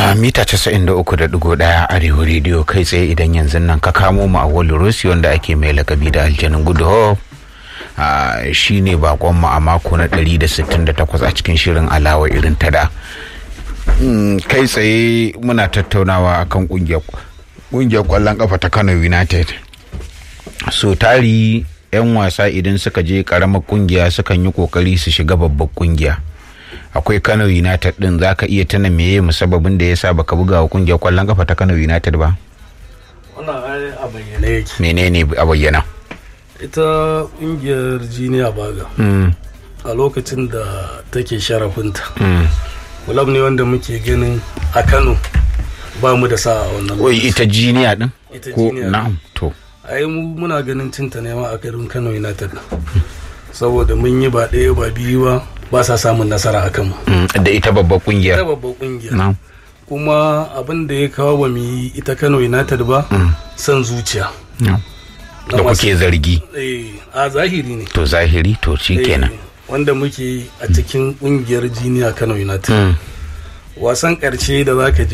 mita 93.1 Arewa Radio kai tsaye idan yanzu nan ka kamo mu a Wall Rossi wanda ake mai lakabi da Aljanin Good Hope. Shi ne bakon mu a mako na 168 a cikin shirin alawa irin ta da. Kai tsaye muna tattaunawa akan kungiyar kwallon kafa ta Kano United. So tari 'yan wasa idan suka je karamar kungiya sukan yi kokari su shiga babbar kungiya. Akwai Kano United din, zaka iya tana meye musababin da yasa baka buga wa kungiyar kwallon kafa ta Kano United ba? Wannan ai a bayyane yake. Menene a bayyana? Ita kungiyar Jiniya Baga a lokacin da take sharafinta, kulab ne wanda muke ganin a Kano ba mu da sa'a wannan. Wai ita Jiniya din? Ko na'am to. Ai mu muna ganin cinta ne ma a garin Kano United. Saboda mun yi ba ɗaya ba biyu ba sa samun nasara a kanmu. Da ita babbar kungiya. Ita babbar kungiya. Kuma abin da ya kawo ba mu yi ita Kano United ba, san zuciya. Da kuke zargi. A zahiri ne. To zahiri to shikenan. Wanda muke a cikin kungiyar Jiniya Kano United. Wasan karshe da zaka je